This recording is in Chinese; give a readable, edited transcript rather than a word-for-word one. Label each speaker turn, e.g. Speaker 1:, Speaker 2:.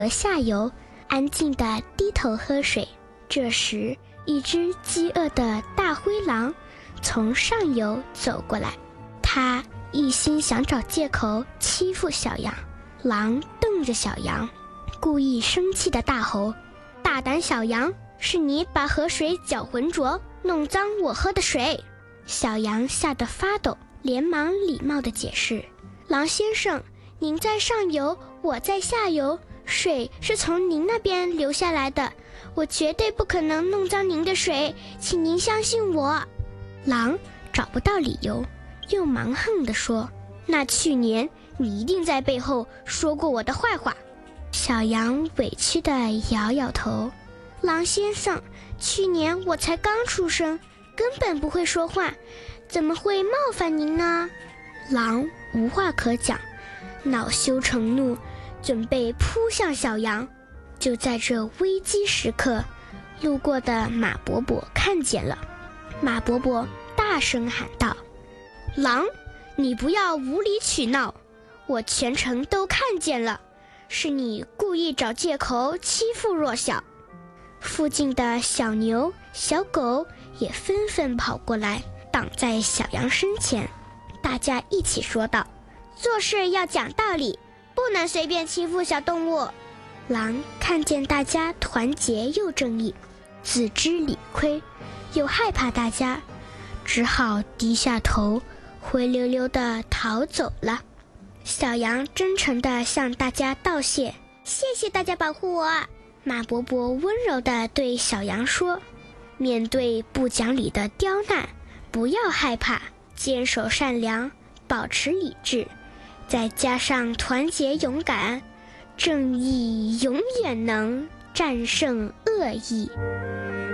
Speaker 1: 下游，安静地低头喝水。这时，一只饥饿的大灰狼从上游走过来，他一心想找借口欺负小羊。狼瞪着小羊，故意生气地大吼：大胆小羊，是你把河水搅浑浊，弄脏我喝的水。小羊吓得发抖，连忙礼貌地解释：狼先生，您在上游，我在下游，水是从您那边流下来的，我绝对不可能弄脏您的水，请您相信我。狼找不到理由，又蛮横地说：那去年你一定在背后说过我的坏话。小羊委屈地摇摇头：狼先生，去年我才刚出生，根本不会说话，怎么会冒犯您呢？狼无话可讲，恼羞成怒，准备扑向小羊。就在这危机时刻，路过的马伯伯看见了。马伯伯大声喊道：狼，你不要无理取闹，我全程都看见了，是你故意找借口欺负弱小。附近的小牛、小狗也纷纷跑过来，挡在小羊身前。大家一起说道：做事要讲道理，不能随便欺负小动物。狼看见大家团结又正义，自知理亏，又害怕大家，只好低下头，灰溜溜地逃走了。小羊真诚地向大家道谢：谢谢大家保护我。马伯伯温柔地对小羊说：面对不讲理的刁难，不要害怕，坚守善良，保持理智，再加上团结勇敢，正义永远能战胜恶意。